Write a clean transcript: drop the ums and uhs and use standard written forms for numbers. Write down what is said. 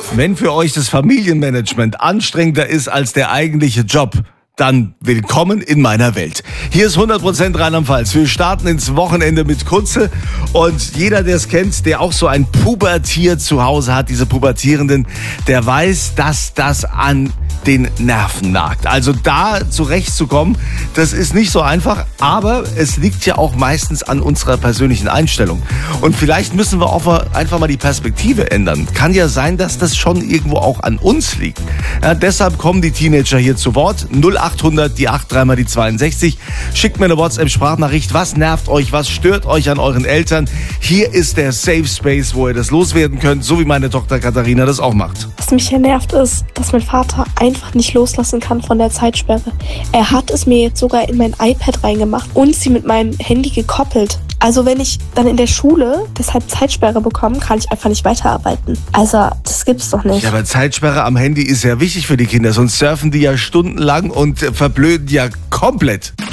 Wenn für euch das Familienmanagement anstrengender ist als der eigentliche Job, dann willkommen in meiner Welt. Hier ist 100% Rheinland-Pfalz. Wir starten ins Wochenende mit Kunze und jeder, der es kennt, der auch so ein Pubertier zu Hause hat, diese Pubertierenden, der weiß, dass das an den Nerven nagt. Also da zurechtzukommen, das ist nicht so einfach, aber es liegt ja auch meistens an unserer persönlichen Einstellung. Und vielleicht müssen wir auch einfach mal die Perspektive ändern. Kann ja sein, dass das schon irgendwo auch an uns liegt. Ja, deshalb kommen die Teenager hier zu Wort. 0800, die 83 mal die 62. Schickt mir eine WhatsApp-Sprachnachricht. Was nervt euch? Was stört euch an euren Eltern? Hier ist der Safe Space, wo ihr das loswerden könnt, so wie meine Tochter Katharina das auch macht. Was mich hier nervt ist, dass mein Vater einfach nicht loslassen kann von der Zeitsperre. Er hat es mir jetzt sogar in mein iPad reingemacht und sie mit meinem Handy gekoppelt. Also wenn ich dann in der Schule deshalb Zeitsperre bekomme, kann ich einfach nicht weiterarbeiten. Also das gibt's doch nicht. Ja, aber Zeitsperre am Handy ist ja wichtig für die Kinder, sonst surfen die ja stundenlang und verblöden ja komplett.